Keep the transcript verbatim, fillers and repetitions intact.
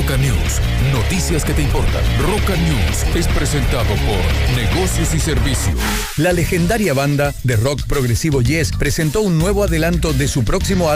Roca News, noticias que te importan. Roca News es presentado por Negocios y Servicios. La legendaria banda de rock progresivo Yes presentó un nuevo adelanto de su próximo álbum